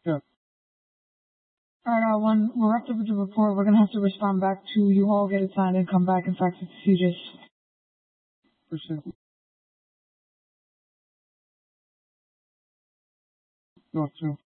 Yeah, Alright, when we're wrapped up with the report, we're gonna have to respond back to you all, get it signed, and come back and fax it to CJ. for sure. Go through.